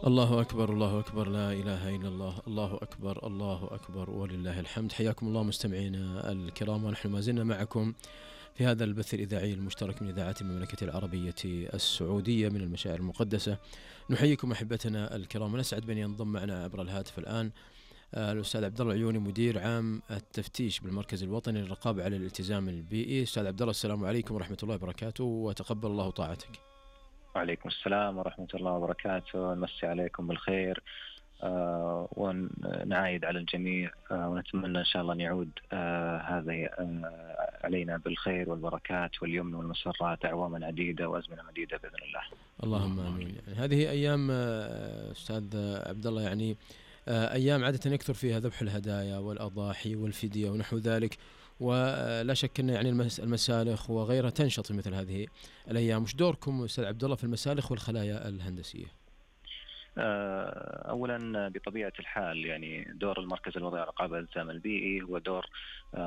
الله أكبر، الله أكبر، لا إله إلا الله، الله أكبر، الله أكبر ولله الحمد. حياكم الله مستمعينا الكرام، ونحن ما زلنا معكم في هذا البث الإذاعي المشترك من إذاعات المملكة العربية السعودية من المشاعر المقدسة. نحييكم أحبتنا الكرام، ونسعد بأن ينضم معنا عبر الهاتف الآن الأستاذ عبد الله العيوني، مدير عام التفتيش بالمركز الوطني للرقابة على الالتزام البيئي. أستاذ عبد الله، السلام عليكم ورحمة الله وبركاته، وتقبل الله طاعتك. وعليكم السلام ورحمة الله وبركاته، نمسي عليكم بالخير ونعايد على الجميع، ونتمنى إن شاء الله أن يعود هذا علينا بالخير والبركات واليمن والمسرات أعواما عديدة وأزمنة مديدة بإذن الله. اللهم آمين. يعني هذه أيام أستاذ عبد الله، يعني أيام عادة يكثر فيها ذبح الهدايا والأضاحي والفدية ونحو ذلك، ولا شك أن يعني المسالخ وغيرها تنشط في مثل هذه الأيام. وش دوركم أستاذ عبد الله في المسالخ والخلايا الهندسية؟ أولا بطبيعة الحال يعني دور المركز الوطني للرقابة على الالتزام البيئي هو دور